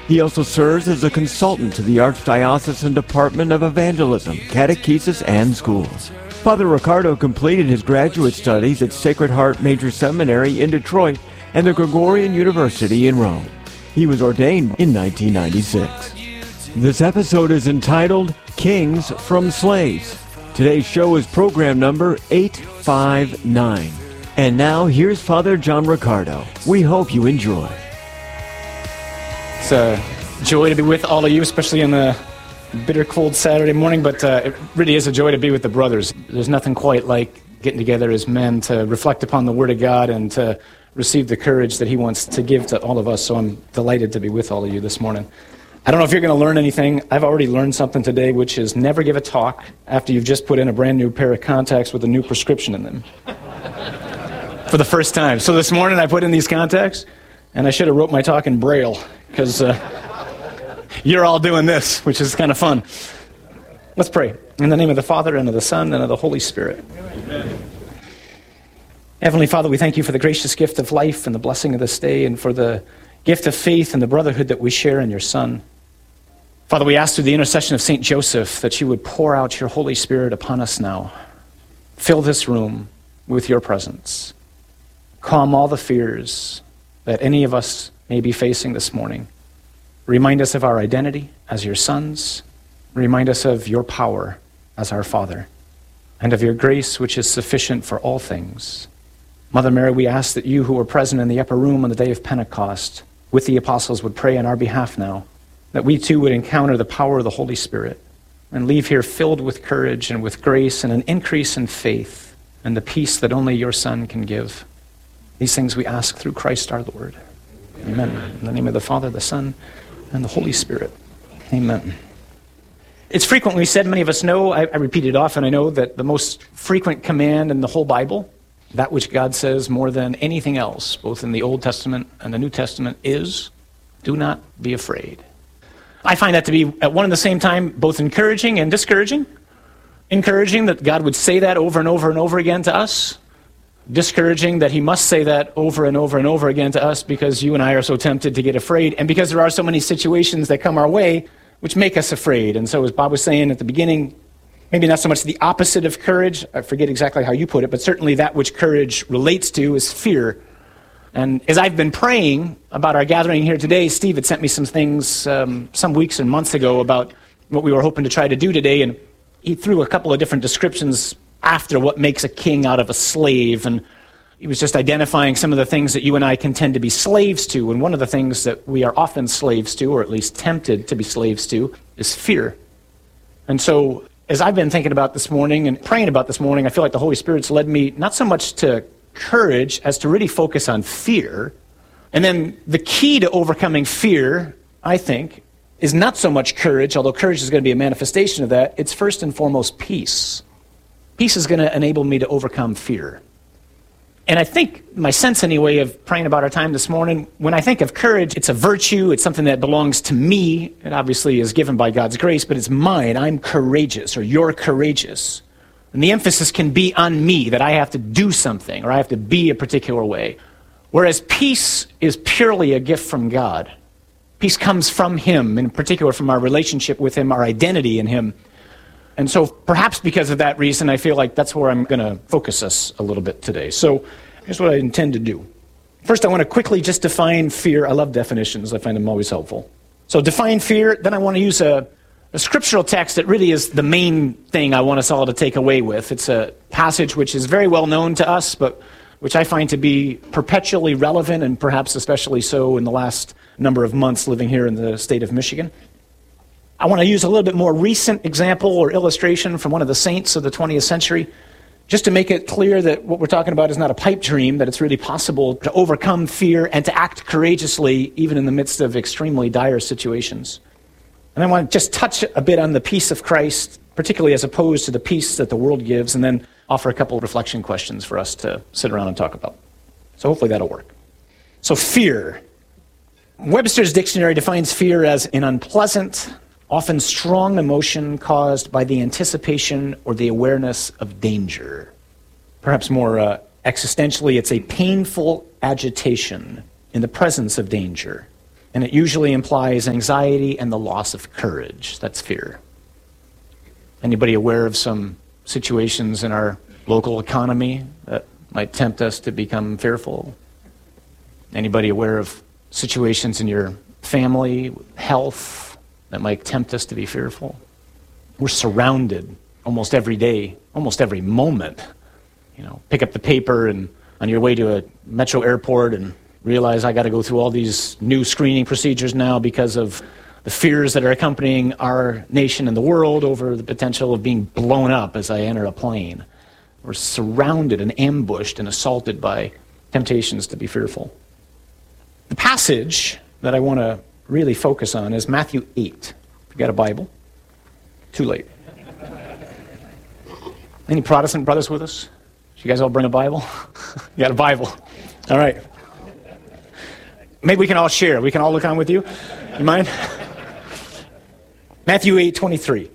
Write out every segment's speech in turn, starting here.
He also serves as a consultant to the Archdiocesan Department of Evangelism, Catechesis, and Schools. Father Riccardo completed his graduate studies at Sacred Heart Major Seminary in Detroit and the Gregorian University in Rome. He was ordained in 1996. This episode is entitled Kings from Slaves. Today's show is program number 859. And now, here's Father John Riccardo. We hope you enjoy. It's a joy to be with all of you, especially on a bitter cold Saturday morning, but it really is a joy to be with the brothers. There's nothing quite like getting together as men to reflect upon the Word of God and to receive the courage that He wants to give to all of us, so I'm delighted to be with all of you this morning. I don't know if you're going to learn anything. I've already learned something today, which is never give a talk after you've just put in a brand new pair of contacts with a new prescription in them. For the first time. So this morning I put in these contacts, and I should have wrote my talk in Braille, because you're all doing this, which is kind of fun. Let's pray. In the name of the Father, and of the Son, and of the Holy Spirit. Amen. Heavenly Father, we thank you for the gracious gift of life and the blessing of this day, and for the gift of faith and the brotherhood that we share in your Son. Father, we ask through the intercession of St. Joseph that you would pour out your Holy Spirit upon us now. Fill this room with your presence. Calm all the fears that any of us may be facing this morning. Remind us of our identity as your sons. Remind us of your power as our Father, and of your grace which is sufficient for all things. Mother Mary, we ask that you who were present in the upper room on the day of Pentecost with the apostles would pray on our behalf now, that we too would encounter the power of the Holy Spirit and leave here filled with courage and with grace and an increase in faith and the peace that only your Son can give. These things we ask through Christ our Lord. Amen. In the name of the Father, the Son, and the Holy Spirit. Amen. It's frequently said, many of us know, I repeat it often, I know that the most frequent command in the whole Bible, that which God says more than anything else, both in the Old Testament and the New Testament, is, do not be afraid. I find that to be, at one and the same time, both encouraging and discouraging. Encouraging that God would say that over and over and over again to us. Discouraging that he must say that over and over and over again to us because you and I are so tempted to get afraid, and because there are so many situations that come our way which make us afraid. And so as Bob was saying at the beginning, maybe not so much the opposite of courage, I forget exactly how you put it, but certainly that which courage relates to is fear. And as I've been praying about our gathering here today, Steve had sent me some things some weeks and months ago about what we were hoping to try to do today, and he threw a couple of different descriptions after what makes a king out of a slave, and he was just identifying some of the things that you and I can tend to be slaves to, and one of the things that we are often slaves to, or at least tempted to be slaves to, is fear. And so, as I've been thinking about this morning and praying about this morning, I feel like the Holy Spirit's led me not so much to courage as to really focus on fear. And then the key to overcoming fear, I think, is not so much courage, although courage is going to be a manifestation of that. It's first and foremost peace. Peace is going to enable me to overcome fear. And I think, my sense anyway, of praying about our time this morning, when I think of courage, it's a virtue, it's something that belongs to me. It obviously is given by God's grace, but it's mine. I'm courageous, or you're courageous. And the emphasis can be on me, that I have to do something, or I have to be a particular way. Whereas peace is purely a gift from God. Peace comes from Him, in particular from our relationship with Him, our identity in Him. And so perhaps because of that reason, I feel like that's where I'm going to focus us a little bit today. So here's what I intend to do. First, I want to quickly just define fear. I love definitions. I find them always helpful. So define fear. Then I want to use a scriptural text that really is the main thing I want us all to take away with. It's a passage which is very well known to us, but which I find to be perpetually relevant, and perhaps especially so in the last number of months living here in the state of Michigan. I want to use a little bit more recent example or illustration from one of the saints of the 20th century, just to make it clear that what we're talking about is not a pipe dream, that it's really possible to overcome fear and to act courageously even in the midst of extremely dire situations. And I want to just touch a bit on the peace of Christ, particularly as opposed to the peace that the world gives, and then offer a couple of reflection questions for us to sit around and talk about. So hopefully that'll work. So fear. Webster's dictionary defines fear as an unpleasant, often strong emotion caused by the anticipation or the awareness of danger. Perhaps more existentially, it's a painful agitation in the presence of danger. And it usually implies anxiety and the loss of courage. That's fear. Anybody aware of some situations in our local economy that might tempt us to become fearful? Anybody aware of situations in your family, health, that might tempt us to be fearful? We're surrounded almost every day, almost every moment. Pick up the paper and on your way to a metro airport and realize I got to go through all these new screening procedures now because of the fears that are accompanying our nation and the world over the potential of being blown up as I enter a plane. We're surrounded and ambushed and assaulted by temptations to be fearful. The passage that I want to really focus on is Matthew 8. If you've got a Bible, too late. Any Protestant brothers with us? You guys all bring a Bible? You got a Bible. All right. Maybe we can all share. We can all look on with you. You mind? Matthew 8:23.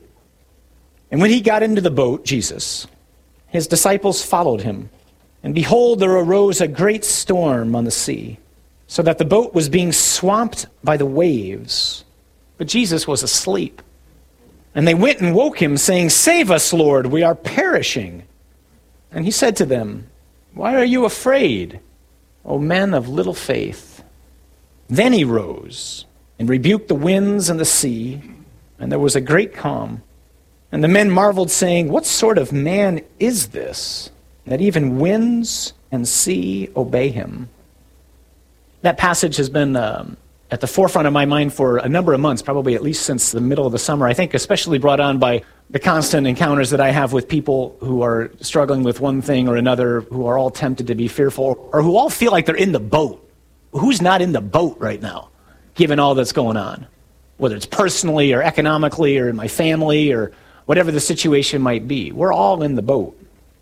And when he got into the boat, Jesus, his disciples followed him. And behold, there arose a great storm on the sea, so that the boat was being swamped by the waves. But Jesus was asleep. And they went and woke him, saying, "Save us, Lord, we are perishing." And he said to them, "Why are you afraid, O men of little faith?" Then he rose and rebuked the winds and the sea, and there was a great calm. And the men marveled, saying, "What sort of man is this, that even winds and sea obey him?" That passage has been at the forefront of my mind for a number of months, probably at least since the middle of the summer. I think especially brought on by the constant encounters that I have with people who are struggling with one thing or another, who are all tempted to be fearful, or who all feel like they're in the boat. Who's not in the boat right now, given all that's going on? Whether it's personally or economically or in my family or whatever the situation might be. We're all in the boat.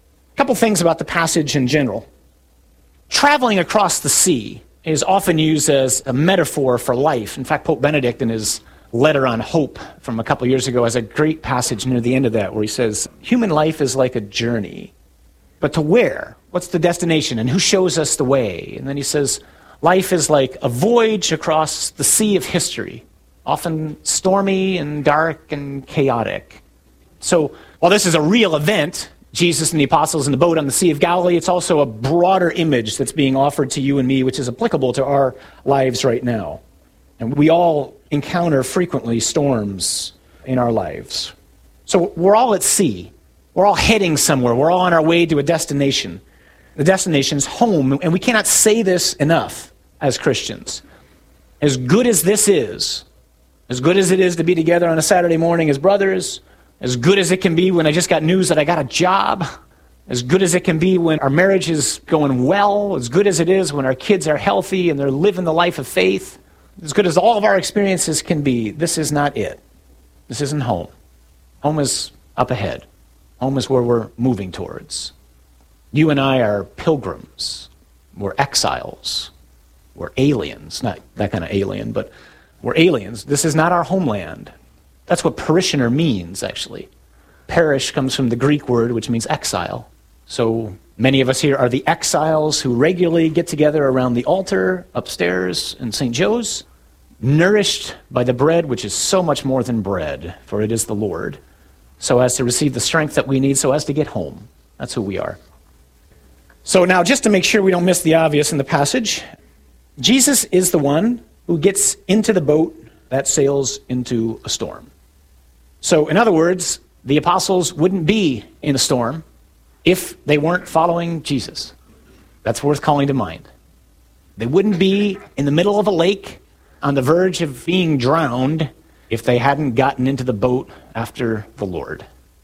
A couple things about the passage in general. Traveling across the sea is often used as a metaphor for life. In fact, Pope Benedict, in his letter on hope from a couple years ago, has a great passage near the end of that where he says, human life is like a journey. But to where? What's the destination? And who shows us the way? And then he says, life is like a voyage across the sea of history, often stormy and dark and chaotic. So while this is a real event, Jesus and the apostles in the boat on the Sea of Galilee, it's also a broader image that's being offered to you and me, which is applicable to our lives right now. And we all encounter frequently storms in our lives. So we're all at sea. We're all heading somewhere. We're all on our way to a destination. The destination's home, and we cannot say this enough as Christians. As good as this is, as good as it is to be together on a Saturday morning as brothers, as good as it can be when I just got news that I got a job, as good as it can be when our marriage is going well, as good as it is when our kids are healthy and they're living the life of faith, as good as all of our experiences can be, this is not it. This isn't home. Home is up ahead. Home is where we're moving towards. You and I are pilgrims. We're exiles. We're aliens. Not that kind of alien, but we're aliens. This is not our homeland. That's what parishioner means, actually. Parish comes from the Greek word, which means exile. So many of us here are the exiles who regularly get together around the altar upstairs in St. Joe's, nourished by the bread, which is so much more than bread, for it is the Lord, so as to receive the strength that we need, so as to get home. That's who we are. So now, just to make sure we don't miss the obvious in the passage, Jesus is the one who gets into the boat that sails into a storm. So, in other words, the apostles wouldn't be in a storm if they weren't following Jesus. That's worth calling to mind. They wouldn't be in the middle of a lake on the verge of being drowned if they hadn't gotten into the boat after the Lord.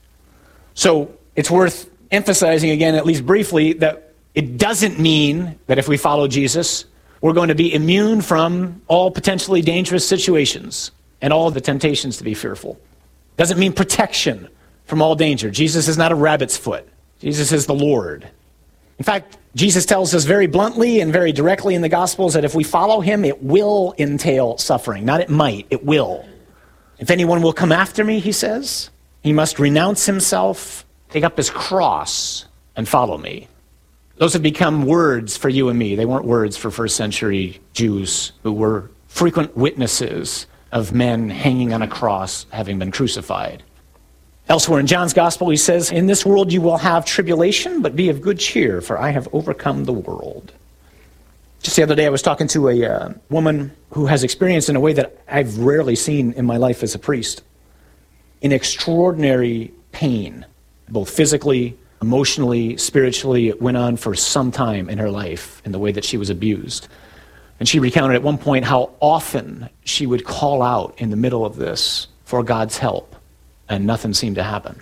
So, it's worth emphasizing again, at least briefly, that it doesn't mean that if we follow Jesus, we're going to be immune from all potentially dangerous situations and all the temptations to be fearful. Doesn't mean protection from all danger. Jesus is not a rabbit's foot. Jesus is the Lord. In fact, Jesus tells us very bluntly and very directly in the Gospels that if we follow him, it will entail suffering. Not it might, it will. If anyone will come after me, he says, he must renounce himself, take up his cross, and follow me. Those have become words for you and me. They weren't words for first century Jews who were frequent witnesses of men hanging on a cross having been crucified. Elsewhere in John's Gospel, he says, "In this world you will have tribulation, but be of good cheer, for I have overcome the world." Just the other day, I was talking to a woman who has experienced in a way that I've rarely seen in my life as a priest, in extraordinary pain, both physically, emotionally, spiritually. It went on for some time in her life in the way that she was abused. And she recounted at one point how often she would call out in the middle of this for God's help, and nothing seemed to happen.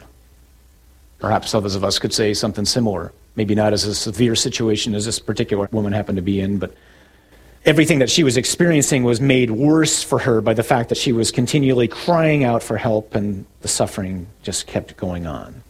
Perhaps others of us could say something similar. Maybe not as a severe situation as this particular woman happened to be in, but everything that she was experiencing was made worse for her by the fact that she was continually crying out for help, and the suffering just kept going on.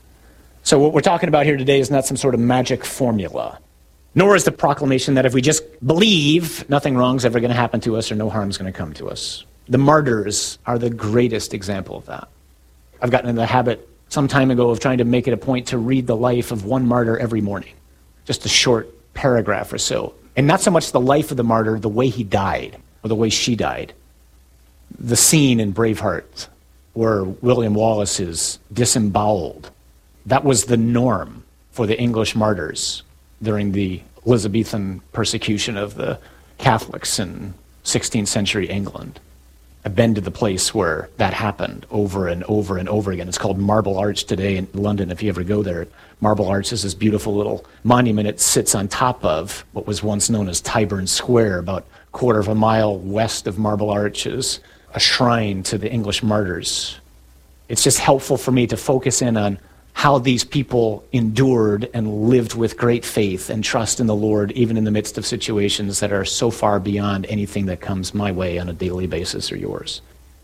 So what we're talking about here today is not some sort of magic formula, nor is the proclamation that if we just believe, nothing wrong's ever going to happen to us or no harm's going to come to us. The martyrs are the greatest example of that. I've gotten in the habit some time ago of trying to make it a point to read the life of one martyr every morning, just a short paragraph or so. And not so much the life of the martyr, the way he died, or the way she died. The scene in Braveheart where William Wallace is disemboweled, that was the norm for the English martyrs during the Elizabethan persecution of the Catholics in 16th century England. I've been to the place where that happened over and over and over again. It's called Marble Arch today in London, if you ever go there. Marble Arch is this beautiful little monument. It sits on top of what was once known as Tyburn Square. About a quarter of a mile west of Marble Arch is a shrine to the English martyrs. It's just helpful for me to focus in on how these people endured and lived with great faith and trust in the Lord, even in the midst of situations that are so far beyond anything that comes my way on a daily basis or yours.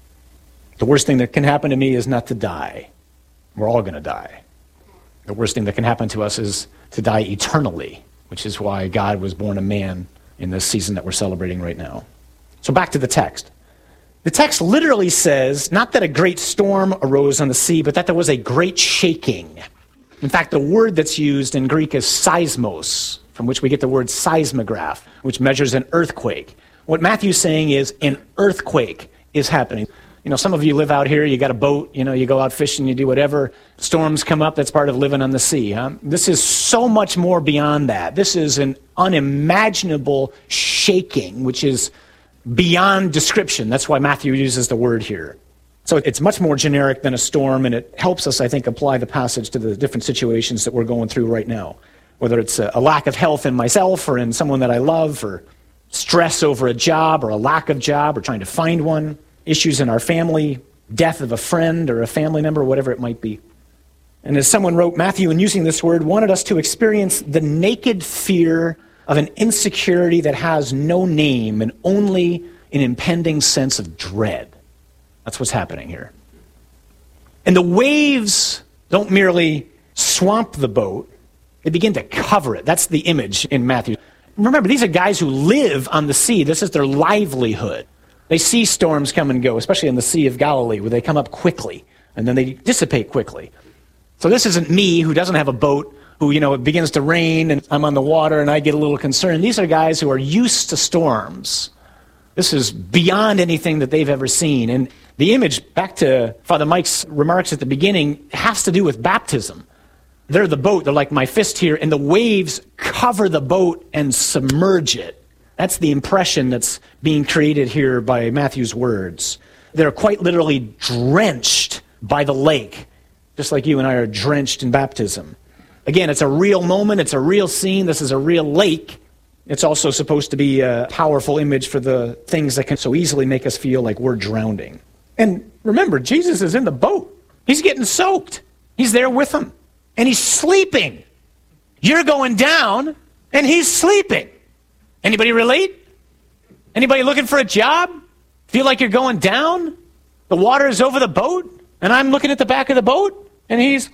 The worst thing that can happen to me is not to die. We're all going to die. The worst thing that can happen to us is to die eternally, which is why God was born a man in this season that we're celebrating right now. So back to the text. The text literally says, not that a great storm arose on the sea, but that there was a great shaking. In fact, the word that's used in Greek is seismos, from which we get the word seismograph, which measures an earthquake. What Matthew's saying is an earthquake is happening. You know, some of you live out here, you got a boat, you go out fishing, you do whatever. Storms come up, that's part of living on the sea. Huh? This is so much more beyond that. This is an unimaginable shaking, which is beyond description. That's why Matthew uses the word here. So it's much more generic than a storm, and it helps us, I think, apply the passage to the different situations that we're going through right now. Whether it's a lack of health in myself or in someone that I love, or stress over a job or a lack of job or trying to find one, issues in our family, death of a friend or a family member, whatever it might be. And as someone wrote, Matthew, in using this word, wanted us to experience the naked fear of an insecurity that has no name and only an impending sense of dread. That's what's happening here. And the waves don't merely swamp the boat, they begin to cover it. That's the image in Matthew. Remember, these are guys who live on the sea. This is their livelihood. They see storms come and go, especially in the Sea of Galilee, where they come up quickly, and then they dissipate quickly. So this isn't me, who doesn't have a boat, who, it begins to rain, and I'm on the water, and I get a little concerned. These are guys who are used to storms. This is beyond anything that they've ever seen. And the image, back to Father Mike's remarks at the beginning, has to do with baptism. They're the boat. They're like my fist here, and the waves cover the boat and submerge it. That's the impression that's being created here by Matthew's words. They're quite literally drenched by the lake, just like you and I are drenched in baptism. Again, it's a real moment. It's a real scene. This is a real lake. It's also supposed to be a powerful image for the things that can so easily make us feel like we're drowning. And remember, Jesus is in the boat. He's getting soaked. He's there with them. And he's sleeping. You're going down, and he's sleeping. Anybody relate? Anybody looking for a job? Feel like you're going down? The water is over the boat, and I'm looking at the back of the boat, and he's...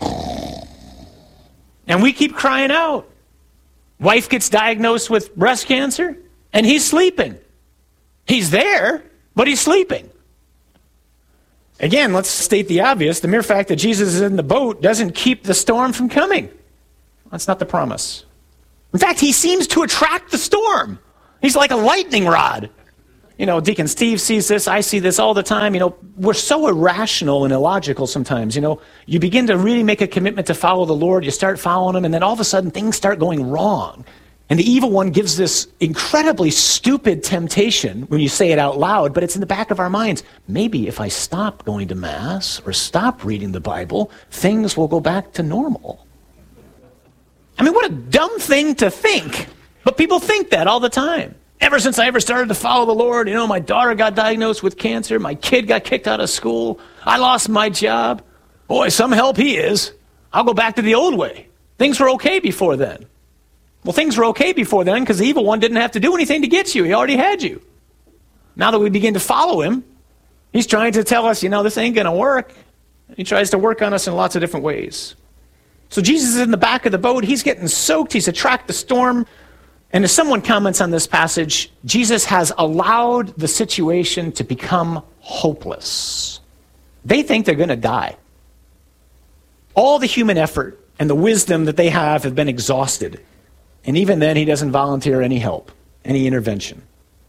And we keep crying out. Wife gets diagnosed with breast cancer, and he's sleeping. He's there, but he's sleeping. Again, let's state the obvious. The mere fact that Jesus is in the boat doesn't keep the storm from coming. That's not the promise. In fact, he seems to attract the storm. He's like a lightning rod. Deacon Steve sees this, I see this all the time. We're so irrational and illogical sometimes. You begin to really make a commitment to follow the Lord, you start following him, and then all of a sudden things start going wrong. And the evil one gives this incredibly stupid temptation when you say it out loud, but it's in the back of our minds. Maybe if I stop going to Mass or stop reading the Bible, things will go back to normal. I mean, what a dumb thing to think. But people think that all the time. Ever since I ever started to follow the Lord, my daughter got diagnosed with cancer, my kid got kicked out of school, I lost my job. Boy, some help he is. I'll go back to the old way. Things were okay before then. Well, things were okay before then because the evil one didn't have to do anything to get you. He already had you. Now that we begin to follow him, he's trying to tell us, this ain't going to work. He tries to work on us in lots of different ways. So Jesus is in the back of the boat. He's getting soaked. He's attracted the storm. And as someone comments on this passage, Jesus has allowed the situation to become hopeless. They think they're going to die. All the human effort and the wisdom that they have been exhausted. And even then, he doesn't volunteer any help, any intervention.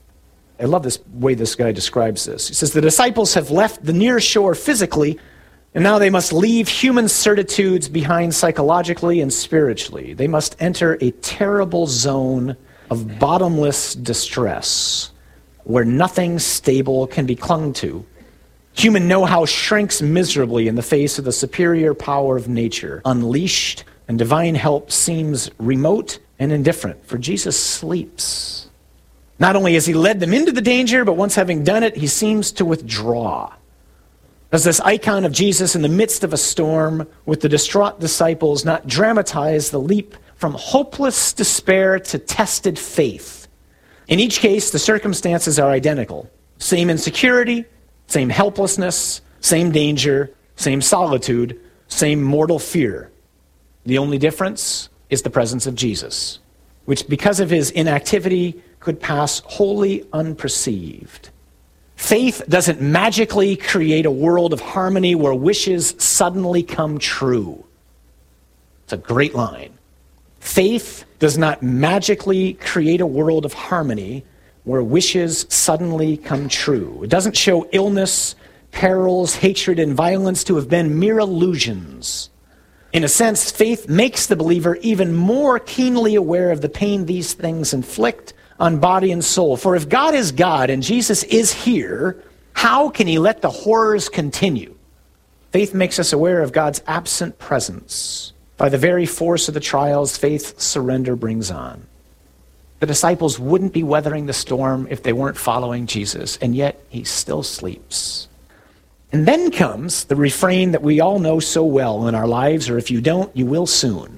I love this way this guy describes this. He says, the disciples have left the near shore physically, and now they must leave human certitudes behind psychologically and spiritually. They must enter a terrible zone of bottomless distress, where nothing stable can be clung to. Human know-how shrinks miserably in the face of the superior power of nature. Unleashed, and divine help seems remote and indifferent, for Jesus sleeps. Not only has he led them into the danger, but once having done it, he seems to withdraw. Does this icon of Jesus in the midst of a storm with the distraught disciples not dramatize the leap from hopeless despair to tested faith? In each case, the circumstances are identical. Same insecurity, same helplessness, same danger, same solitude, same mortal fear. The only difference is the presence of Jesus, which because of his inactivity could pass wholly unperceived. Faith doesn't magically create a world of harmony where wishes suddenly come true. It's a great line. Faith does not magically create a world of harmony where wishes suddenly come true. It doesn't show illness, perils, hatred, and violence to have been mere illusions. In a sense, faith makes the believer even more keenly aware of the pain these things inflict on body and soul. For if God is God and Jesus is here, how can he let the horrors continue? Faith makes us aware of God's absent presence. By the very force of the trials, faith's surrender brings on. The disciples wouldn't be weathering the storm if they weren't following Jesus, and yet he still sleeps. And then comes the refrain that we all know so well in our lives, or if you don't, you will soon.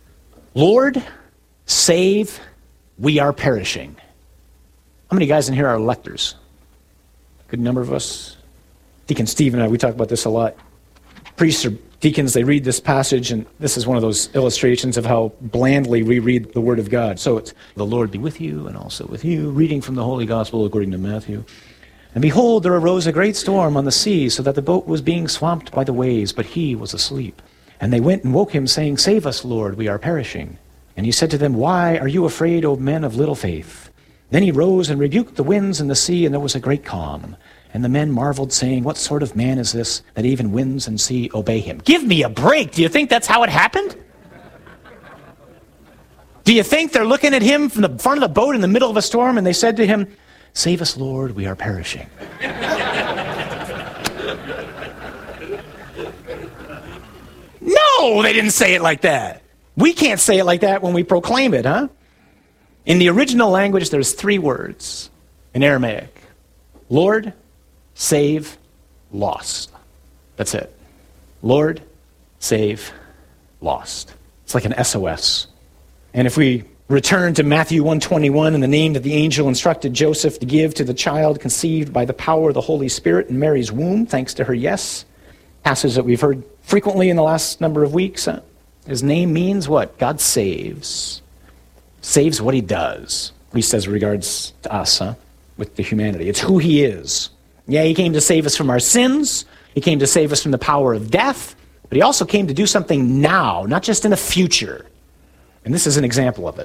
Lord, save, we are perishing. How many guys in here are electors? Good number of us. Deacon Steve and I, we talk about this a lot. Priests or deacons, they read this passage, and this is one of those illustrations of how blandly we read the Word of God. So it's, the Lord be with you and also with you, reading from the Holy Gospel according to Matthew. And behold, there arose a great storm on the sea, so that the boat was being swamped by the waves, but he was asleep. And they went and woke him, saying, Save us, Lord, we are perishing. And he said to them, Why are you afraid, O men of little faith? Then he rose and rebuked the winds and the sea, and there was a great calm. And the men marveled, saying, What sort of man is this, that even winds and sea obey him? Give me a break! Do you think that's how it happened? Do you think they're looking at him from the front of the boat in the middle of a storm, and they said to him, Save us, Lord, we are perishing. No, they didn't say it like that. We can't say it like that when we proclaim it, huh? In the original language, there's 3 words in Aramaic. Lord, save, lost. That's it. Lord, save, lost. It's like an SOS. And if we return to Matthew 1:21 and the name that the angel instructed Joseph to give to the child conceived by the power of the Holy Spirit in Mary's womb, thanks to her yes, passage that we've heard frequently in the last number of weeks. His name means what? God saves. Saves what he does, at least as regards to us, with the humanity. It's who he is. Yeah, he came to save us from our sins. He came to save us from the power of death. But he also came to do something now, not just in the future. And this is an example of it.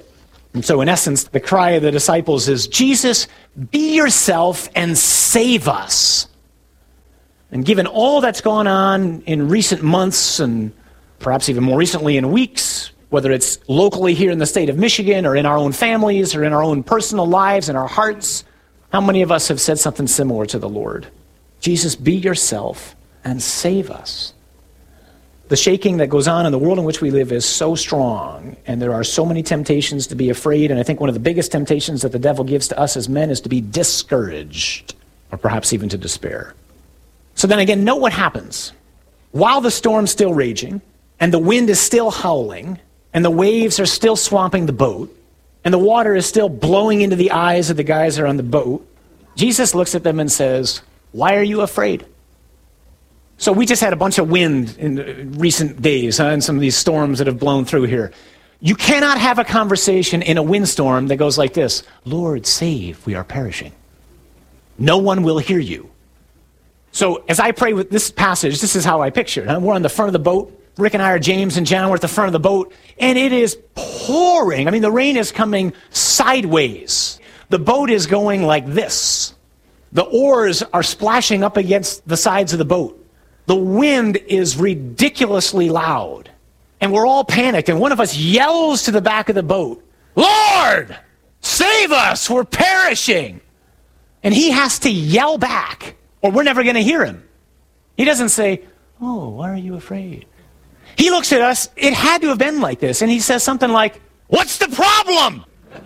And so in essence, the cry of the disciples is, Jesus, be yourself and save us. And given all that's gone on in recent months and perhaps even more recently in weeks, whether it's locally here in the state of Michigan or in our own families or in our own personal lives and our hearts, how many of us have said something similar to the Lord? Jesus, be yourself and save us. The shaking that goes on in the world in which we live is so strong, and there are so many temptations to be afraid, and I think one of the biggest temptations that the devil gives to us as men is to be discouraged, or perhaps even to despair. So then again, note what happens. While the storm's still raging, and the wind is still howling, and the waves are still swamping the boat, and the water is still blowing into the eyes of the guys that are on the boat, Jesus looks at them and says, why are you afraid? So we just had a bunch of wind in recent days, and some of these storms that have blown through here. You cannot have a conversation in a windstorm that goes like this, Lord, save, we are perishing. No one will hear you. So as I pray with this passage, this is how I picture it. We're on the front of the boat. Rick and I are James and John. We're at the front of the boat, and it is pouring. I mean, the rain is coming sideways. The boat is going like this. The oars are splashing up against the sides of the boat. The wind is ridiculously loud, and we're all panicked, and one of us yells to the back of the boat, Lord, save us, we're perishing. And he has to yell back, or we're never going to hear him. He doesn't say, oh, why are you afraid? He looks at us, it had to have been like this, and he says something like, what's the problem?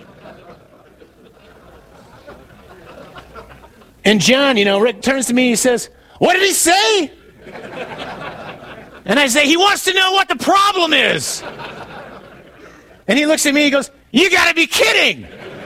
And John, Rick turns to me and he says, what did he say? And I say, he wants to know what the problem is. And he looks at me and he goes, you got to be kidding.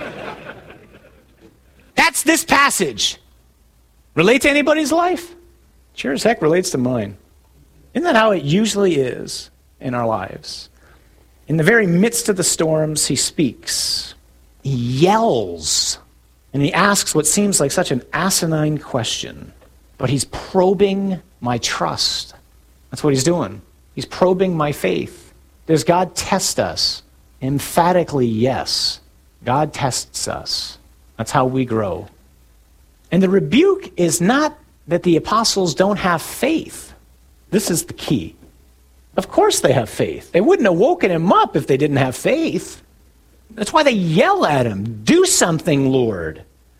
That's this passage. Relate to anybody's life? Sure as heck relates to mine. Isn't that how it usually is in our lives? In the very midst of the storms, he speaks. He yells. And he asks what seems like such an asinine question. But he's probing my trust. That's what he's doing. He's probing my faith. Does God test us? Emphatically, yes. God tests us. That's how we grow. And the rebuke is not that the apostles don't have faith. This is the key. Of course they have faith. They wouldn't have woken him up if they didn't have faith. That's why they yell at him, do something, Lord.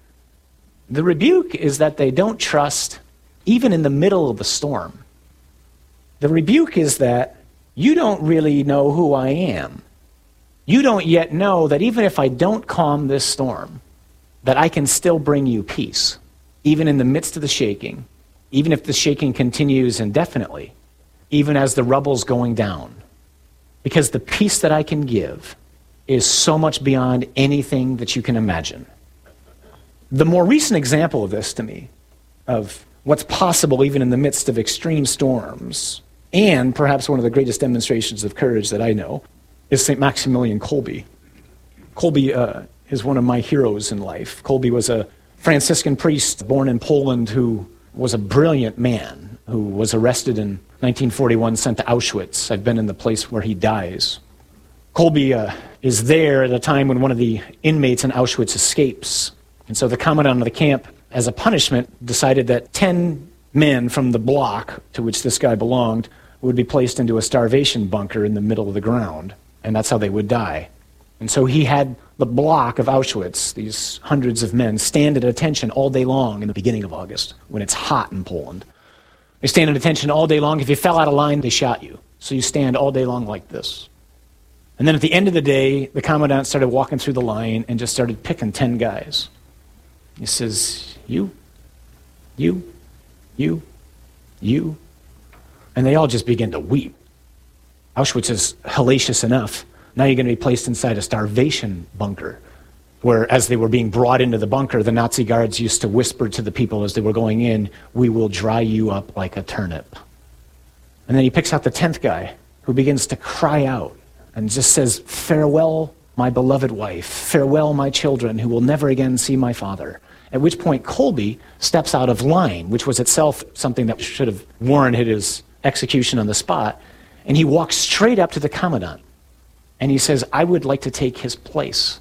The rebuke is that they don't trust even in the middle of the storm. The rebuke is that you don't really know who I am. You don't yet know that even if I don't calm this storm, that I can still bring you peace, even in the midst of the shaking, even if the shaking continues indefinitely, even as the rubble's going down. Because the peace that I can give is so much beyond anything that you can imagine. The more recent example of this to me, of what's possible even in the midst of extreme storms, and perhaps one of the greatest demonstrations of courage that I know, is St. Maximilian Kolbe. Kolbe is one of my heroes in life. Kolbe was a Franciscan priest born in Poland who was a brilliant man who was arrested in 1941, sent to Auschwitz. I've been in the place where he dies. Kolbe is there at a time when one of the inmates in Auschwitz escapes. And so the commandant of the camp, as a punishment, decided that 10 men from the block to which this guy belonged would be placed into a starvation bunker in the middle of the ground. And that's how they would die. And so he had the block of Auschwitz, these hundreds of men, stand at attention all day long in the beginning of August, when it's hot in Poland. They stand at attention all day long. If you fell out of line, they shot you. So you stand all day long like this. And then at the end of the day, the commandant started walking through the line and just started picking 10 guys. He says, you. And they all just begin to weep. Auschwitz is hellacious enough. Now you're going to be placed inside a starvation bunker, where as they were being brought into the bunker, the Nazi guards used to whisper to the people as they were going in, we will dry you up like a turnip. And then he picks out the 10th guy, who begins to cry out and just says, farewell, my beloved wife, farewell, my children, who will never again see my father. At which point Kolbe steps out of line, which was itself something that should have warranted his execution on the spot, and he walks straight up to the commandant. And he says, I would like to take his place.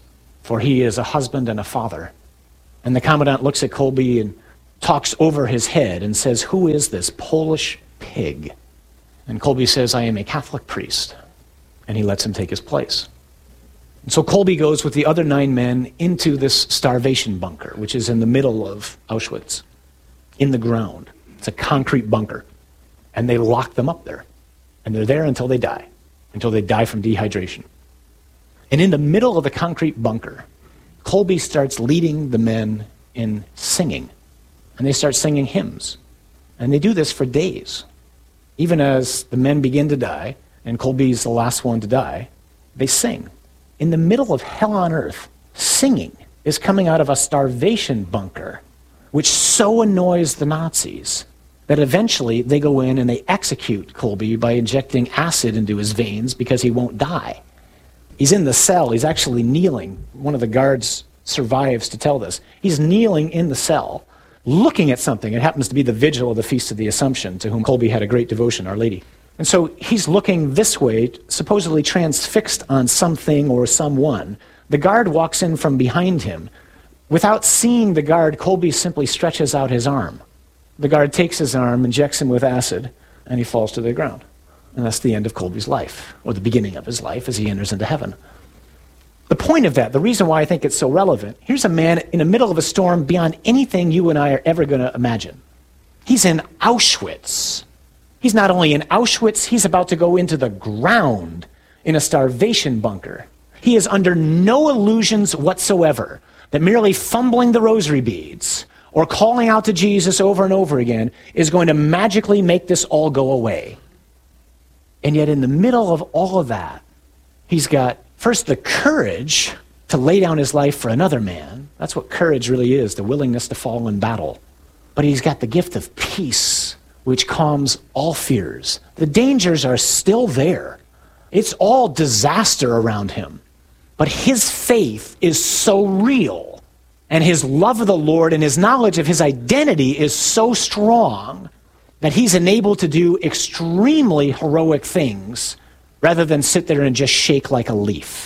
for he is a husband and a father. And the commandant looks at Kolbe and talks over his head and says, who is this Polish pig? And Kolbe says, I am a Catholic priest. And he lets him take his place. And so Kolbe goes with the other 9 men into this starvation bunker, which is in the middle of Auschwitz, in the ground. It's a concrete bunker. And they lock them up there. And they're there until they die from dehydration. And in the middle of the concrete bunker, Kolbe starts leading the men in singing. And they start singing hymns. And they do this for days. Even as the men begin to die, and Kolbe's the last one to die, they sing. In the middle of hell on earth, singing is coming out of a starvation bunker, which so annoys the Nazis that eventually they go in and they execute Kolbe by injecting acid into his veins because he won't die. He's in the cell. He's actually kneeling. One of the guards survives to tell this. He's kneeling in the cell, looking at something. It happens to be the vigil of the Feast of the Assumption, to whom Kolbe had a great devotion, Our Lady. And so he's looking this way, supposedly transfixed on something or someone. The guard walks in from behind him. Without seeing the guard, Kolbe simply stretches out his arm. The guard takes his arm, injects him with acid, and he falls to the ground. And that's the end of Kolbe's life, or the beginning of his life as he enters into heaven. The point of that, the reason why I think it's so relevant, here's a man in the middle of a storm beyond anything you and I are ever going to imagine. He's in Auschwitz. He's not only in Auschwitz, he's about to go into the ground in a starvation bunker. He is under no illusions whatsoever that merely fumbling the rosary beads or calling out to Jesus over and over again is going to magically make this all go away. And yet in the middle of all of that, he's got first the courage to lay down his life for another man. That's what courage really is, the willingness to fall in battle. But he's got the gift of peace, which calms all fears. The dangers are still there. It's all disaster around him. But his faith is so real, and his love of the Lord and his knowledge of his identity is so strong that he's enabled to do extremely heroic things rather than sit there and just shake like a leaf.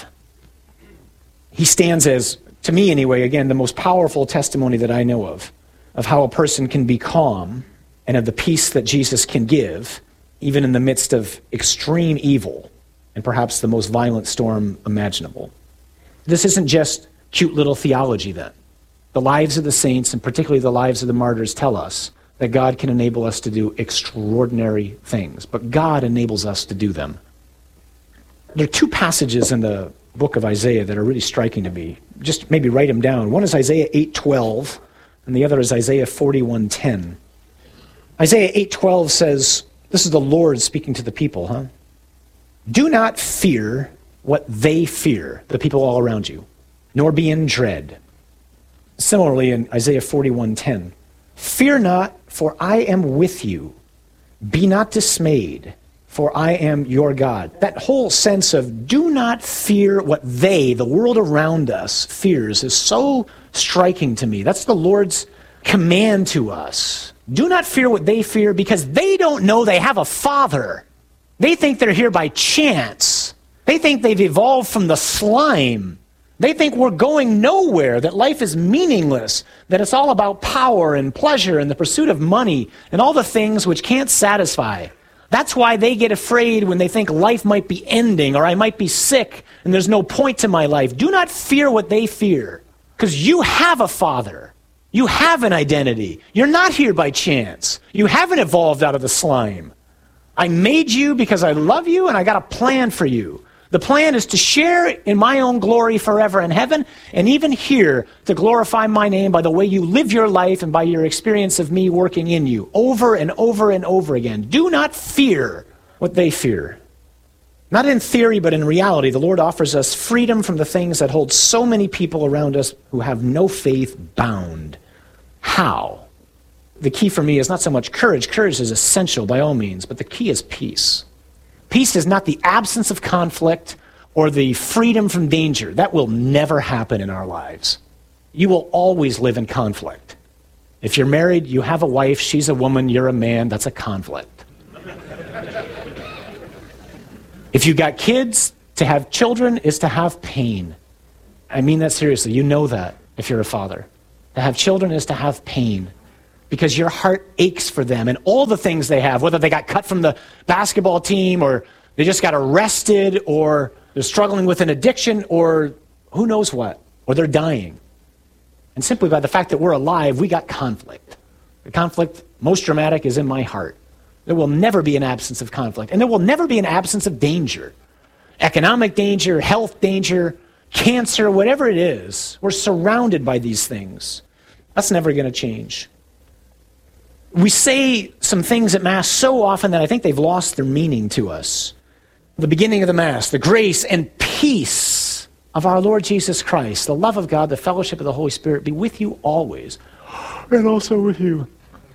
He stands as, to me anyway, again, the most powerful testimony that I know of how a person can be calm and of the peace that Jesus can give, even in the midst of extreme evil and perhaps the most violent storm imaginable. This isn't just cute little theology then. The lives of the saints, and particularly the lives of the martyrs, tell us that God can enable us to do extraordinary things, but God enables us to do them. There are 2 passages in the book of Isaiah that are really striking to me. Just maybe write them down. One is Isaiah 8:12, and the other is Isaiah 41:10. Isaiah 8:12 says, this is the Lord speaking to the people, Do not fear what they fear, the people all around you, nor be in dread. Similarly, in Isaiah 41:10, fear not, for I am with you. Be not dismayed, for I am your God. That whole sense of do not fear what they, the world around us, fears is so striking to me. That's the Lord's command to us. Do not fear what they fear because they don't know they have a father. They think they're here by chance. They think they've evolved from the slime. They think we're going nowhere, that life is meaningless, that it's all about power and pleasure and the pursuit of money and all the things which can't satisfy. That's why they get afraid when they think life might be ending or I might be sick and there's no point to my life. Do not fear what they fear, because you have a father. You have an identity. You're not here by chance. You haven't evolved out of the slime. I made you because I love you and I got a plan for you. The plan is to share in my own glory forever in heaven, and even here to glorify my name by the way you live your life and by your experience of me working in you over and over and over again. Do not fear what they fear. Not in theory, but in reality, the Lord offers us freedom from the things that hold so many people around us who have no faith bound. How? The key for me is not so much courage. Courage is essential by all means, but the key is peace. Peace is not the absence of conflict or the freedom from danger. That will never happen in our lives. You will always live in conflict. If you're married, you have a wife, she's a woman, you're a man, that's a conflict. If you got kids, to have children is to have pain. I mean that seriously. You know that if you're a father. To have children is to have pain because your heart aches for them and all the things they have, whether they got cut from the basketball team or they just got arrested or they're struggling with an addiction or who knows what, or they're dying. And simply by the fact that we're alive, we got conflict. The conflict most dramatic is in my heart. There will never be an absence of conflict, and there will never be an absence of danger. Economic danger, health danger, cancer, whatever it is, we're surrounded by these things. That's never going to change. We say some things at Mass so often that I think they've lost their meaning to us. The beginning of the Mass, the grace and peace of our Lord Jesus Christ, the love of God, the fellowship of the Holy Spirit be with you always, and also with you.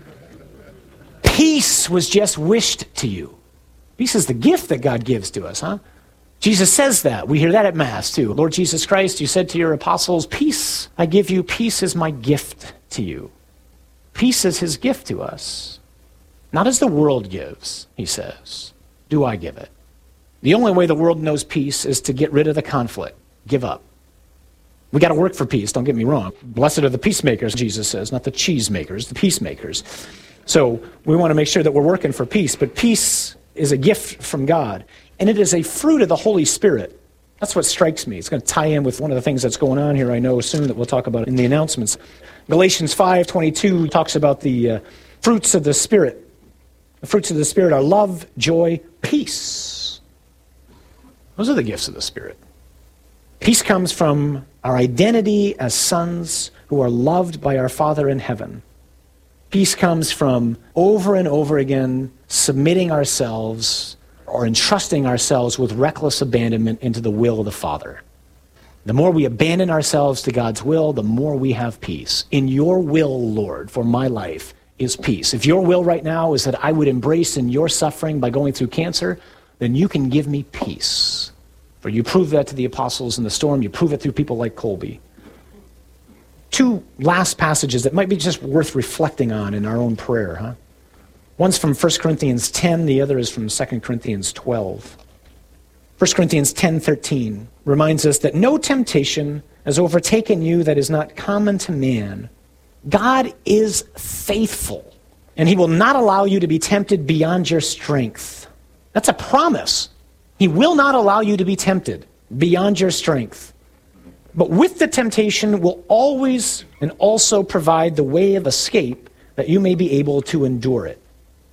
Peace was just wished to you. Peace is the gift that God gives to us, huh? Jesus says that. We hear that at Mass, too. Lord Jesus Christ, you said to your apostles, peace I give you, peace is my gift to you. Peace is his gift to us. Not as the world gives, he says. Do I give it? The only way the world knows peace is to get rid of the conflict. Give up. We got to work for peace, don't get me wrong. Blessed are the peacemakers, Jesus says, not the cheesemakers, the peacemakers. So we want to make sure that we're working for peace, but peace is a gift from God, and it is a fruit of the Holy Spirit. That's what strikes me. It's going to tie in with one of the things that's going on here, I know soon, that we'll talk about in the announcements. Galatians 5:22 talks about the fruits of the Spirit. The fruits of the Spirit are love, joy, peace. Those are the gifts of the Spirit. Peace comes from our identity as sons who are loved by our Father in heaven. Peace comes from over and over again submitting ourselves or entrusting ourselves with reckless abandonment into the will of the Father. The more we abandon ourselves to God's will, the more we have peace. In your will, Lord, for my life is peace. If your will right now is that I would embrace in your suffering by going through cancer, then you can give me peace. For you proved that to the apostles in the storm. You prove it through people like Colby. Two last passages that might be just worth reflecting on in our own prayer, huh? One's from 1 Corinthians 10, the other is from 2 Corinthians 12. 1 Corinthians 10:13 reminds us that no temptation has overtaken you that is not common to man. God is faithful, and he will not allow you to be tempted beyond your strength. That's a promise. He will not allow you to be tempted beyond your strength. But with the temptation will always and also provide the way of escape that you may be able to endure it.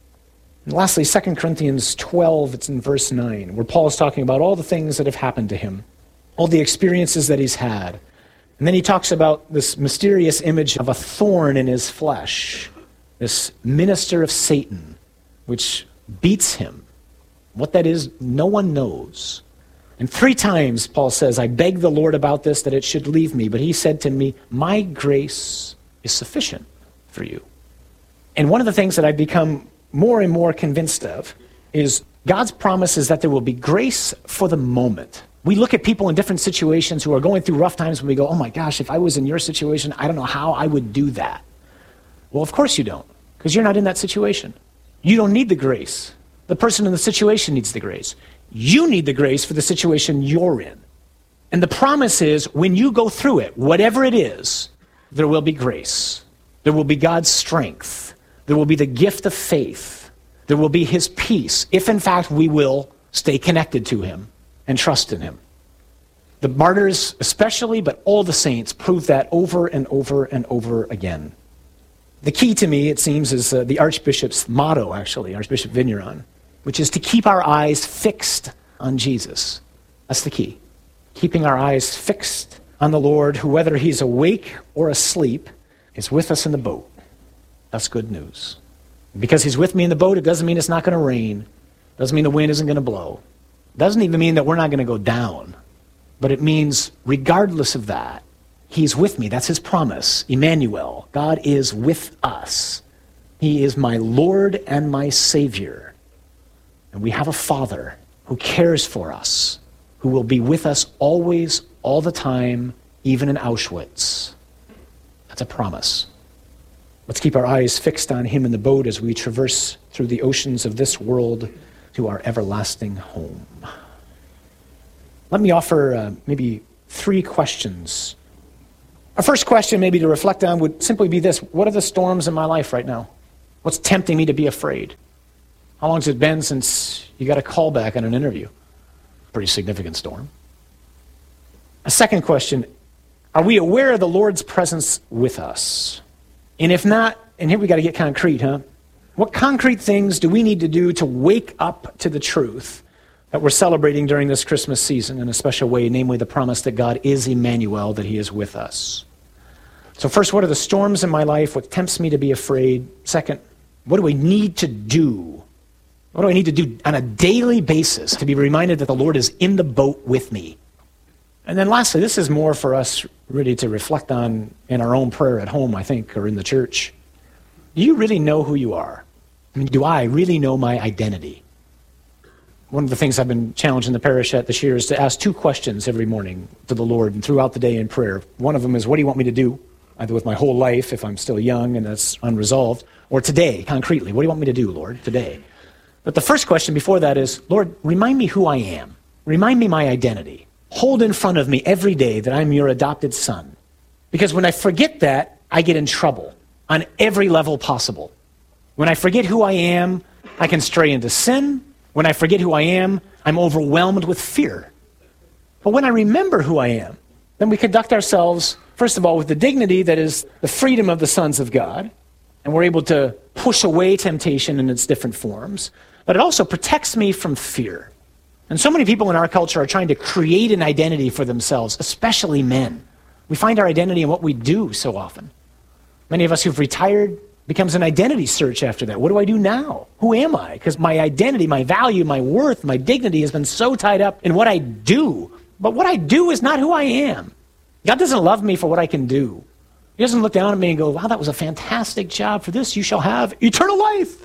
And lastly, 2 Corinthians 12, it's in verse 9, where Paul is talking about all the things that have happened to him, all the experiences that he's had. And then he talks about this mysterious image of a thorn in his flesh, this minister of Satan, which beats him. What that is, no one knows. And 3 times, Paul says, I begged the Lord about this, that it should leave me. But he said to me, my grace is sufficient for you. And one of the things that I've become more and more convinced of is God's promise is that there will be grace for the moment. We look at people in different situations who are going through rough times and we go, oh my gosh, if I was in your situation, I don't know how I would do that. Well, of course you don't, because you're not in that situation. You don't need the grace. The person in the situation needs the grace. You need the grace for the situation you're in. And the promise is when you go through it, whatever it is, there will be grace. There will be God's strength. There will be the gift of faith. There will be his peace, if in fact we will stay connected to him and trust in him. The martyrs especially, but all the saints prove that over and over and over again. The key to me, it seems, is the Archbishop's motto, actually, Archbishop Vigneron, which is to keep our eyes fixed on Jesus. That's the key. Keeping our eyes fixed on the Lord, who, whether he's awake or asleep, is with us in the boat. That's good news. Because he's with me in the boat, it doesn't mean it's not going to rain. It doesn't mean the wind isn't going to blow. It doesn't even mean that we're not going to go down. But it means, regardless of that, he's with me. That's his promise. Emmanuel, God is with us. He is my Lord and my Savior. And we have a Father who cares for us, who will be with us always, all the time, even in Auschwitz. That's a promise. Let's keep our eyes fixed on him in the boat as we traverse through the oceans of this world to our everlasting home. Let me offer maybe 3 questions. Our first question maybe to reflect on would simply be this: what are the storms in my life right now? What's tempting me to be afraid? How long has it been since you got a call back on an interview? Pretty significant storm. A second question: are we aware of the Lord's presence with us? And if not, and here we got to get concrete, what concrete things do we need to do to wake up to the truth that we're celebrating during this Christmas season in a special way, namely the promise that God is Emmanuel, that he is with us? So first, what are the storms in my life? What tempts me to be afraid? Second, what do I need to do? What do I need to do on a daily basis to be reminded that the Lord is in the boat with me? And then lastly, this is more for us really to reflect on in our own prayer at home, I think, or in the church. Do you really know who you are? I mean, do I really know my identity? One of the things I've been challenged in the parish at this year is to ask 2 questions every morning to the Lord and throughout the day in prayer. One of them is, what do you want me to do? Either with my whole life, if I'm still young and that's unresolved, or today, concretely. What do you want me to do, Lord, today? But the first question before that is, Lord, remind me who I am. Remind me my identity. Hold in front of me every day that I'm your adopted son. Because when I forget that, I get in trouble on every level possible. When I forget who I am, I can stray into sin. When I forget who I am, I'm overwhelmed with fear. But when I remember who I am, then we conduct ourselves, first of all, with the dignity that is the freedom of the sons of God, and we're able to push away temptation in its different forms, but it also protects me from fear. And so many people in our culture are trying to create an identity for themselves, especially men. We find our identity in what we do so often. Many of us who've retired becomes an identity search after that. What do I do now? Who am I? Because my identity, my value, my worth, my dignity has been so tied up in what I do. But what I do is not who I am. God doesn't love me for what I can do. He doesn't look down at me and go, wow, that was a fantastic job. For this, you shall have eternal life.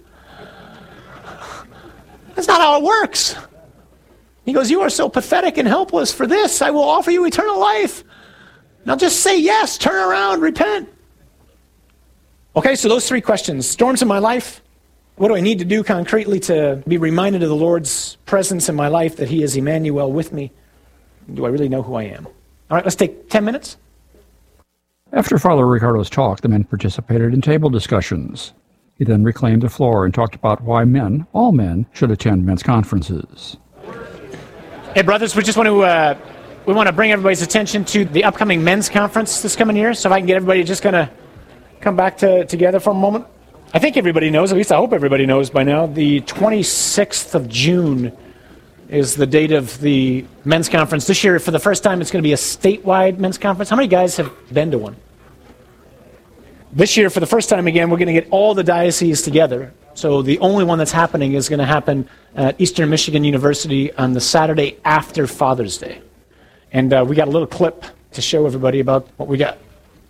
That's not how it works. He goes, you are so pathetic and helpless. For this, I will offer you eternal life. Now just say yes, turn around, repent. Okay, so those 3 questions. Storms in my life. What do I need to do concretely to be reminded of the Lord's presence in my life, that he is Emmanuel with me? Do I really know who I am? All right, let's take 10 minutes. After Father Ricardo's talk, the men participated in table discussions. He then reclaimed the floor and talked about why men, all men, should attend men's conferences. Hey, brothers, we want to bring everybody's attention to the upcoming men's conference this coming year. So if I can get everybody just kind of come back together for a moment. I think everybody knows, at least I hope everybody knows by now, the 26th of June is the date of the men's conference. This year, for the first time, it's going to be a statewide men's conference. How many guys have been to one? This year, for the first time again, we're going to get all the dioceses together. So the only one that's happening is going to happen at Eastern Michigan University on the Saturday after Father's Day. And we got a little clip to show everybody about what we got.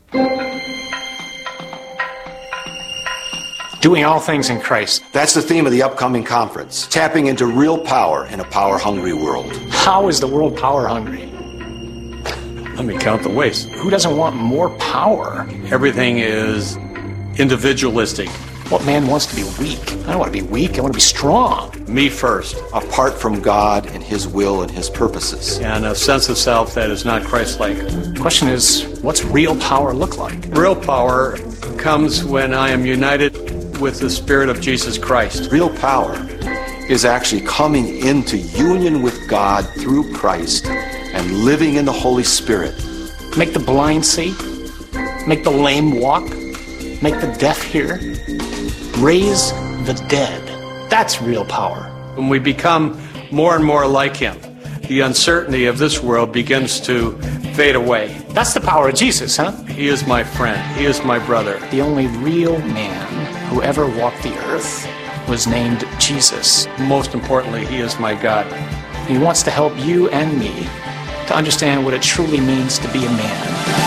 Doing all things in Christ. That's the theme of the upcoming conference. Tapping into real power in a power-hungry world. How is the world power-hungry? Let me count the ways. Who doesn't want more power? Everything is individualistic. What man wants to be weak? I don't want to be weak. I want to be strong. Me first. Apart from God and his will and his purposes. And a sense of self that is not Christ-like. The question is, what's real power look like? Real power comes when I am united with the Spirit of Jesus Christ. Real power is actually coming into union with God through Christ and living in the Holy Spirit. Make the blind see, make the lame walk, make the deaf hear, raise the dead. That's real power. When we become more and more like him, the uncertainty of this world begins to fade away. That's the power of Jesus, huh? He is my friend. He is my brother. The only real man who ever walked the earth was named Jesus. Most importantly, he is my God. He wants to help you and me to understand what it truly means to be a man.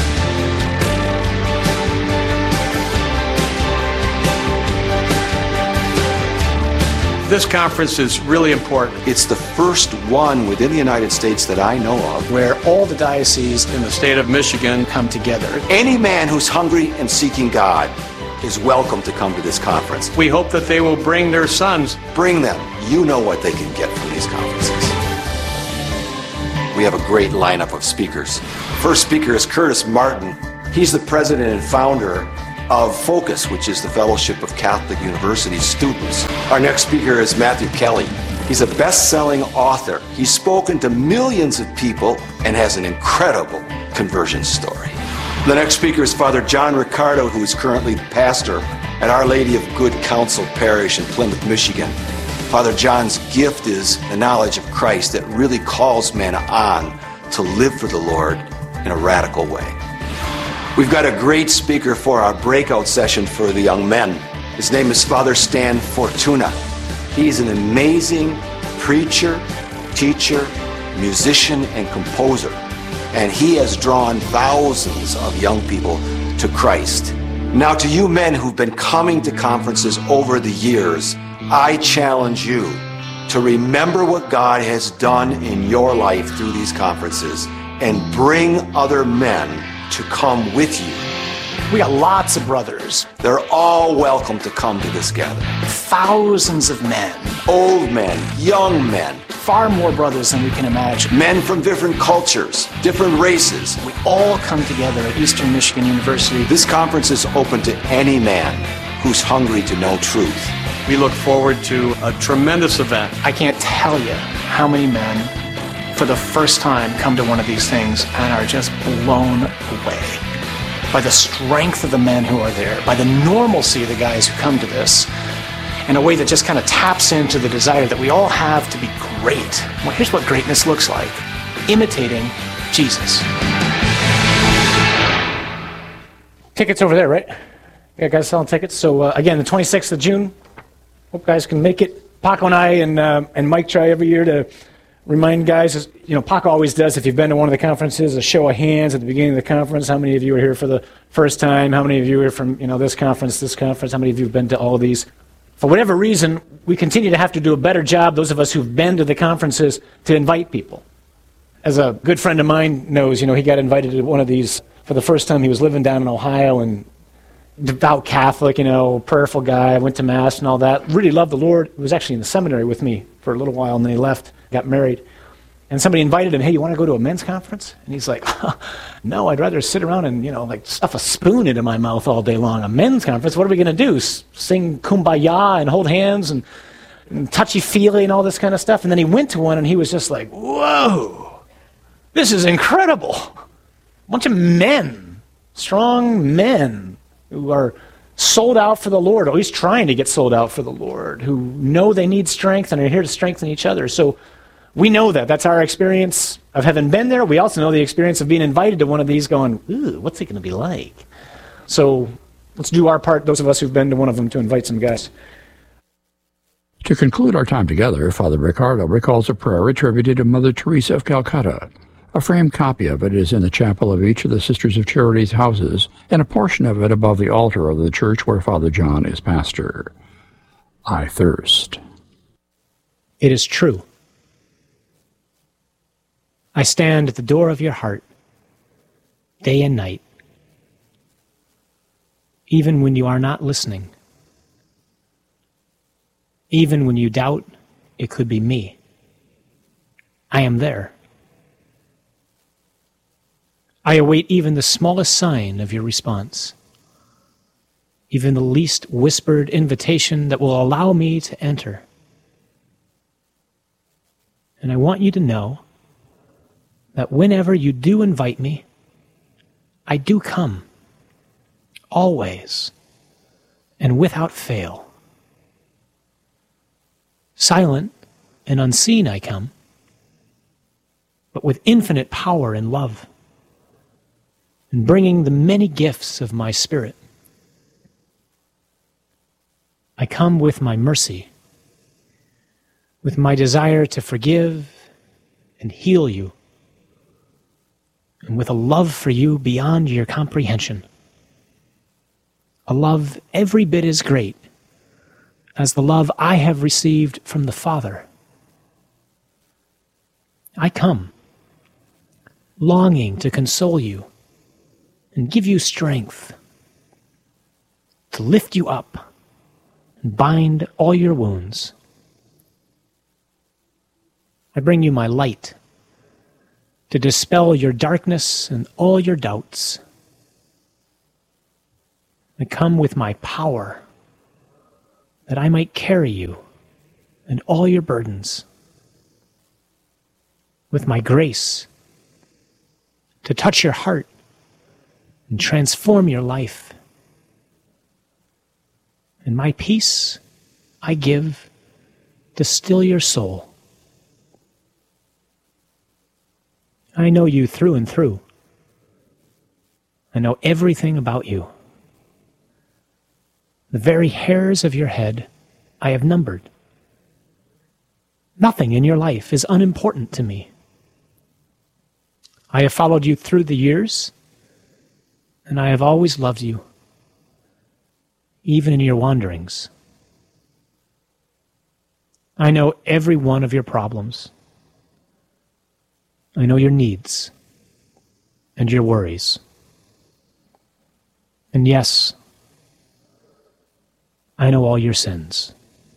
This conference is really important. It's the first one within the United States that I know of where all the dioceses in the state of Michigan come together. Any man who's hungry and seeking God is welcome to come to this conference. We hope that they will bring their sons. Bring them. You know what they can get from these conferences. we have a great lineup of speakers. First speaker is Curtis Martin. He's the president and founder of Focus, which is the Fellowship of Catholic University Students. Our next speaker is Matthew Kelly. He's a best-selling author. He's spoken to millions of people and has an incredible conversion story. The next speaker is Father John Riccardo, who is currently the pastor at Our Lady of Good Counsel Parish in Plymouth, Michigan. Father John's gift is the knowledge of Christ that really calls men on to live for the Lord in a radical way. We've got a great speaker for our breakout session for the young men. His name is Father Stan Fortuna. He's an amazing preacher, teacher, musician, and composer. And he has drawn thousands of young people to Christ. Now, to you men who've been coming to conferences over the years, I challenge you to remember what God has done in your life through these conferences and bring other men to come with you. We got lots of brothers. They're all welcome to come to this gathering. Thousands of men. Old men, young men. Far more brothers than we can imagine. Men from different cultures, different races. We all come together at Eastern Michigan University. This conference is open to any man who's hungry to know truth. We look forward to a tremendous event. I can't tell you how many men for the first time come to one of these things and are just blown away by the strength of the men who are there, by the normalcy of the guys who come to this, in a way that just kind of taps into the desire that we all have to be great. Well, here's what greatness looks like: imitating Jesus. Tickets over there, right? Yeah, guys selling tickets. So again, the 26th of June. Hope guys can make it. Paco and I and Mike try every year to remind guys, you know, Paco always does, if you've been to one of the conferences, a show of hands at the beginning of the conference. How many of you are here for the first time? How many of you are from, you know, this conference? How many of you have been to all of these? For whatever reason, we continue to have to do a better job, those of us who've been to the conferences, to invite people. As a good friend of mine knows, you know, he got invited to one of these for the first time. He was living down in Ohio and devout Catholic, you know, prayerful guy, went to Mass and all that. Really loved the Lord. He was actually in the seminary with me for a little while, and then he left, got married. And somebody invited him, hey, you want to go to a men's conference? And he's like, no, I'd rather sit around and, you know, like stuff a spoon into my mouth all day long. A men's conference, what are we going to do? Sing Kumbaya and hold hands and touchy-feely and all this kind of stuff? And then he went to one and he was just like, whoa, this is incredible. A bunch of men, strong men who are sold out for the Lord, or at least trying to get sold out for the Lord, who know they need strength and are here to strengthen each other. So we know that. That's our experience of having been there. We also know the experience of being invited to one of these going, ooh, what's it going to be like? So let's do our part, those of us who've been to one of them, to invite some guys. To conclude our time together, Father Riccardo recalls a prayer attributed to Mother Teresa of Calcutta. A framed copy of it is in the chapel of each of the Sisters of Charity's houses, and a portion of it above the altar of the church where Father John is pastor. I thirst. It is true. I stand at the door of your heart, day and night, even when you are not listening, even when you doubt it could be me. I am there. I await even the smallest sign of your response, even the least whispered invitation that will allow me to enter. And I want you to know that whenever you do invite me, I do come, always, and without fail. Silent and unseen I come, but with infinite power and love, and bringing the many gifts of my Spirit. I come with my mercy, with my desire to forgive and heal you, and with a love for you beyond your comprehension. A love every bit as great as the love I have received from the Father. I come, longing to console you and give you strength, to lift you up and bind all your wounds. I bring you my light, to dispel your darkness and all your doubts. I come with my power, that I might carry you and all your burdens, with my grace to touch your heart and transform your life. And my peace I give to still your soul. I know you through and through. I know everything about you. The very hairs of your head I have numbered. Nothing in your life is unimportant to me. I have followed you through the years, and I have always loved you, even in your wanderings. I know every one of your problems. I know your needs and your worries. And yes, I know all your sins.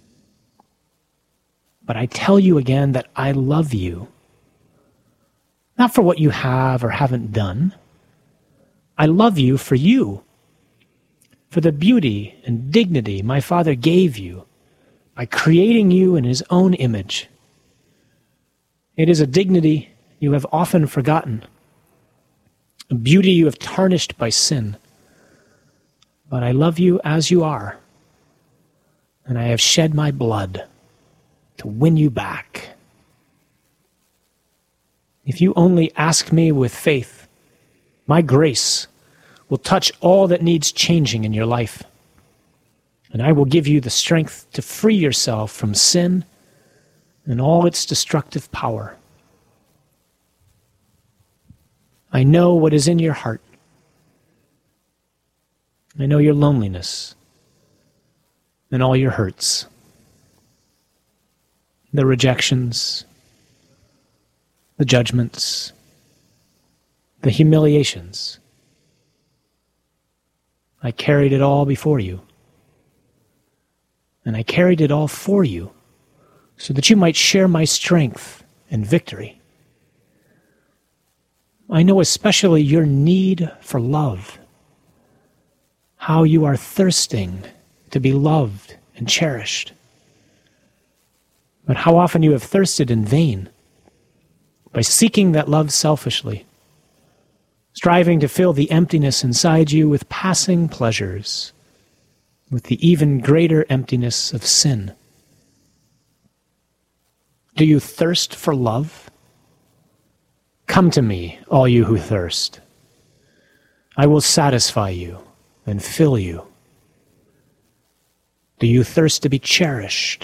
But I tell you again that I love you, not for what you have or haven't done. I love you, for the beauty and dignity my Father gave you by creating you in His own image. It is a dignity you have often forgotten, a beauty you have tarnished by sin. But I love you as you are, and I have shed my blood to win you back. If you only ask me with faith, my grace will touch all that needs changing in your life, and I will give you the strength to free yourself from sin and all its destructive power. I know what is in your heart. I know your loneliness and all your hurts, the rejections, the judgments, the humiliations. I carried it all before you, and I carried it all for you so that you might share my strength and victory. I know especially your need for love, how you are thirsting to be loved and cherished. But how often you have thirsted in vain by seeking that love selfishly, striving to fill the emptiness inside you with passing pleasures, with the even greater emptiness of sin. Do you thirst for love? Come to me, all you who thirst. I will satisfy you and fill you. Do you thirst to be cherished?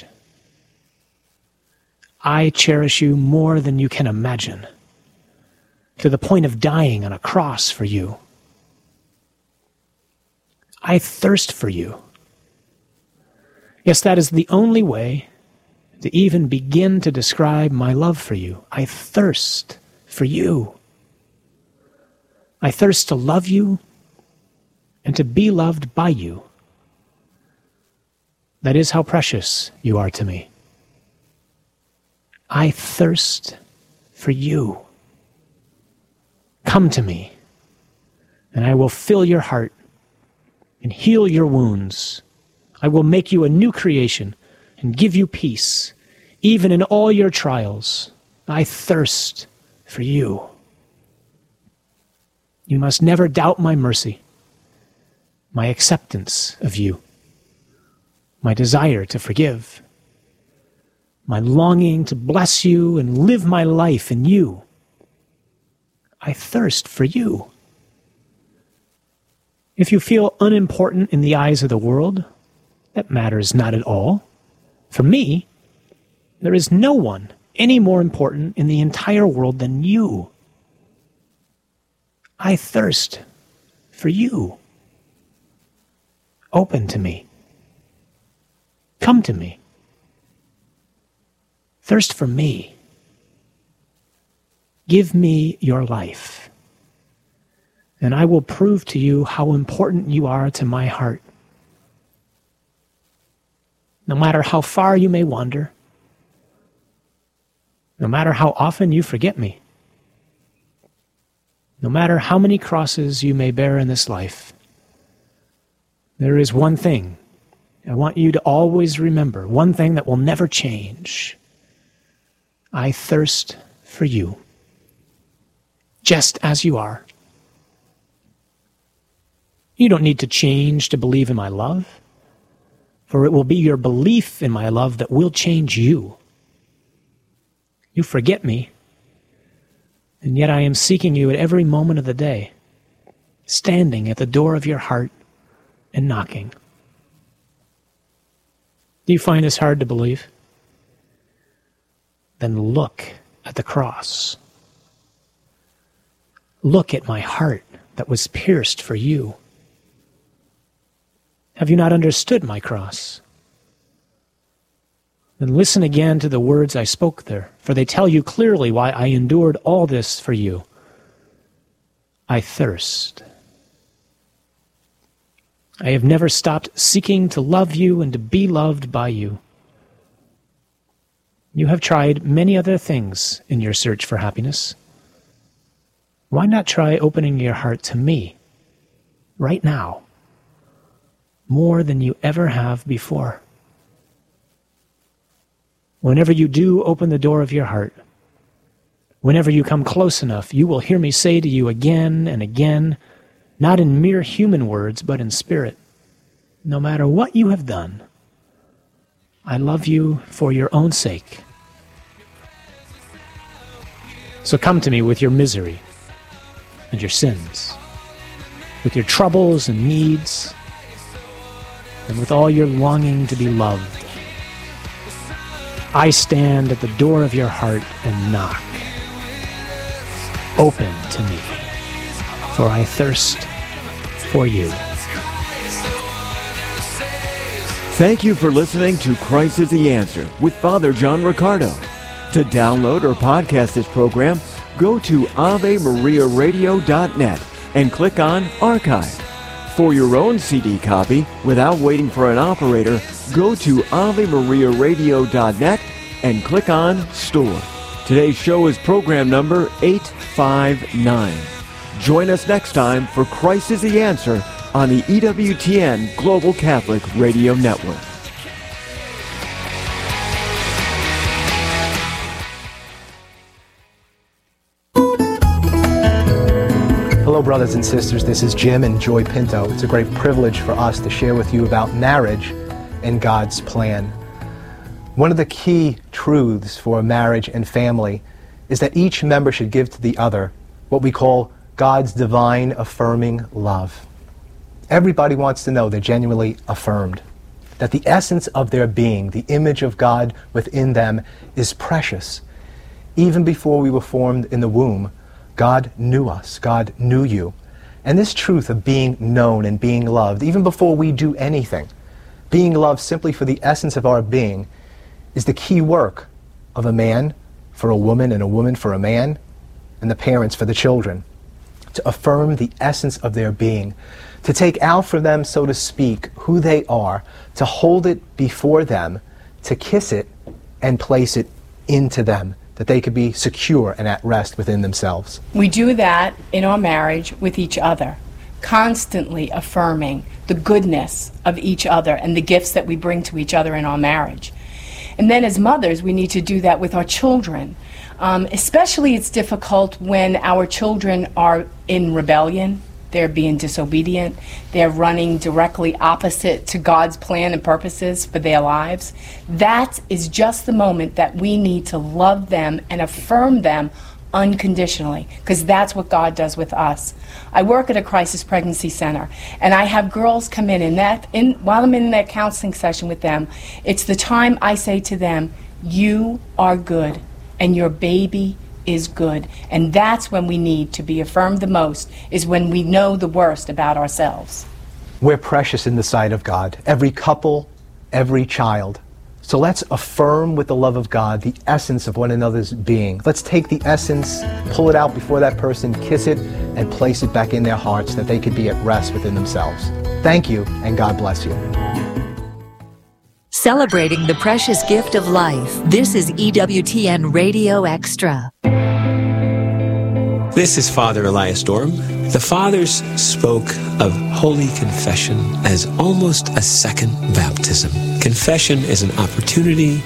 I cherish you more than you can imagine, to the point of dying on a cross for you. I thirst for you. Yes, that is the only way to even begin to describe my love for you. I thirst for you. I thirst to love you and to be loved by you. That is how precious you are to me. I thirst for you. Come to me, and I will fill your heart and heal your wounds. I will make you a new creation and give you peace, even in all your trials. I thirst for you. You must never doubt my mercy, my acceptance of you, my desire to forgive, my longing to bless you and live my life in you. I thirst for you. If you feel unimportant in the eyes of the world, that matters not at all. For me, there is no one any more important in the entire world than you. I thirst for you. Open to me. Come to me. Thirst for me. Give me your life, and I will prove to you how important you are to my heart. No matter how far you may wander, no matter how often you forget me, No matter how many crosses you may bear in this life, there is one thing I want you to always remember, one thing that will never change. I thirst for you, just as you are. You don't need to change to believe in my love, for it will be your belief in my love that will change you. You forget me, and yet I am seeking you at every moment of the day, standing at the door of your heart and knocking. Do you find this hard to believe? Then look at the cross. Look at my heart that was pierced for you. Have you not understood my cross? Then listen again to the words I spoke there, for they tell you clearly why I endured all this for you. I thirst. I have never stopped seeking to love you and to be loved by you. You have tried many other things in your search for happiness. Why not try opening your heart to me, right now, more than you ever have before? Whenever you do open the door of your heart, whenever you come close enough, you will hear me say to you again and again, not in mere human words, but in spirit, no matter what you have done, I love you for your own sake. So come to me with your misery and your sins, with your troubles and needs, and with all your longing to be loved. I stand at the door of your heart and knock. Open to me, for I thirst for you. Thank you for listening to Christ is the Answer with Father John Riccardo. To download or podcast this program, go to AveMariaRadio.net and click on Archive. For your own CD copy, without waiting for an operator, go to AveMariaRadio.net and click on Store. Today's show is program number 859. Join us next time for Christ is the Answer on the EWTN Global Catholic Radio Network. Hello, brothers and sisters. This is Jim and Joy Pinto. It's a great privilege for us to share with you about marriage and God's plan. One of the key truths for marriage and family is that each member should give to the other what we call God's divine affirming love. Everybody wants to know they're genuinely affirmed, that the essence of their being, the image of God within them, is precious. Even before we were formed in the womb, God knew us, God knew you. And this truth of being known and being loved, even before we do anything, being loved simply for the essence of our being, is the key work of a man for a woman and a woman for a man, and the parents for the children, to affirm the essence of their being, to take out for them, so to speak, who they are, to hold it before them, to kiss it and place it into them, that they could be secure and at rest within themselves. We do that in our marriage with each other, constantly affirming the goodness of each other and the gifts that we bring to each other in our marriage. And then as mothers, we need to do that with our children. Especially it's difficult when our children are in rebellion, they're being disobedient, they're running directly opposite to God's plan and purposes for their lives. That is just the moment that we need to love them and affirm them unconditionally, because that's what God does with us. I work at a crisis pregnancy center, and I have girls come in, and while I'm in that counseling session with them, it's the time I say to them, you are good, and your baby is good. And that's when we need to be affirmed the most, is when we know the worst about ourselves. We're precious in the sight of God, every couple, every child. So let's affirm with the love of God the essence of one another's being. Let's take the essence, pull it out before that person, kiss it, and place it back in their hearts that they could be at rest within themselves. Thank you, and God bless you. Celebrating the precious gift of life, this is EWTN Radio Extra. This is Father Elias Dorm. The Fathers spoke of Holy Confession as almost a second baptism. Confession is an opportunity